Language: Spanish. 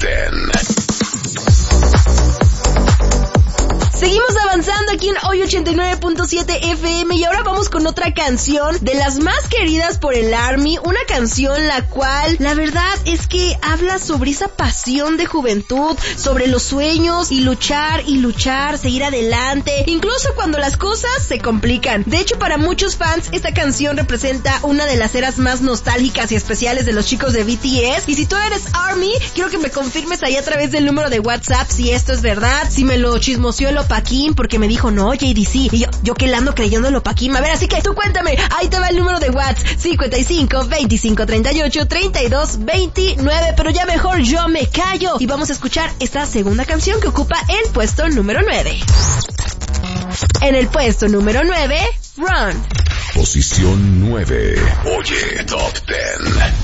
10. Seguimos avanzando aquí en Hoy 89.7 FM y ahora vamos con otra canción de las más queridas por el ARMY, una canción la cual la verdad es que habla sobre esa pasión de juventud, sobre los sueños y luchar, seguir adelante, incluso cuando las cosas se complican. De hecho, para muchos fans esta canción representa una de las eras más nostálgicas y especiales de los chicos de BTS, y si tú eres ARMY, quiero que me confirmes ahí a través del número de WhatsApp si esto es verdad, si me lo chismoseó el Opaquín, porque me dijo, no, JDC, y yo que le ando creyendo el Opaquín. A ver, así que tú cuéntame, ahí te va el número de WhatsApp, 55 25 38 32 29, pero ya mejor yo me callo, y vamos a escuchar esta segunda canción que ocupa el puesto número 9. En el puesto número 9, Run. Posición 9. Oye, Top 10.